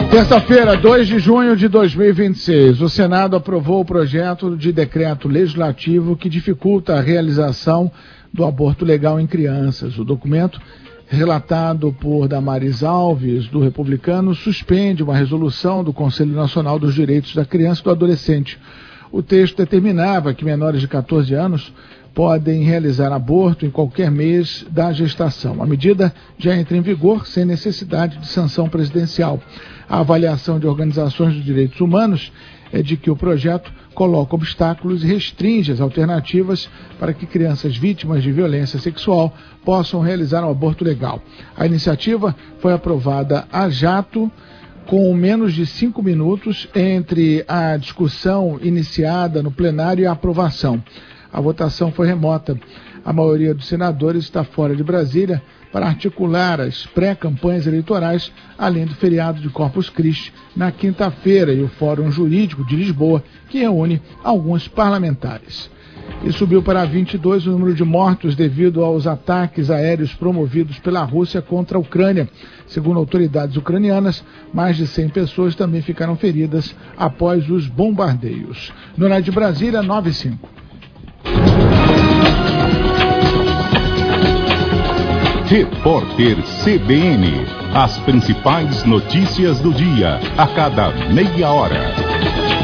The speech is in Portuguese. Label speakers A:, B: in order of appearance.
A: Terça-feira, 2 de junho de 2026, o Senado aprovou o projeto de decreto legislativo que dificulta a realização do aborto legal em crianças. O documento, relatado por Damares Alves, do Republicano, suspende uma resolução do Conselho Nacional dos Direitos da Criança e do Adolescente. O texto determinava que menores de 14 anos podem realizar aborto em qualquer mês da gestação. A medida já entra em vigor sem necessidade de sanção presidencial. A avaliação de organizações de direitos humanos é de que o projeto coloca obstáculos e restringe as alternativas para que crianças vítimas de violência sexual possam realizar um aborto legal. A iniciativa foi aprovada a jato, com menos de 5 minutos entre a discussão iniciada no plenário e a aprovação. A votação foi remota. A maioria dos senadores está fora de Brasília para articular as pré-campanhas eleitorais, além do feriado de Corpus Christi, na quinta-feira, e o Fórum Jurídico de Lisboa, que reúne alguns parlamentares. E subiu para 22 o número de mortos devido aos ataques aéreos promovidos pela Rússia contra a Ucrânia. Segundo autoridades ucranianas, mais de 100 pessoas também ficaram feridas após os bombardeios. No horário de Brasília, 9h05.
B: Repórter CBN. As principais notícias do dia, a cada meia hora.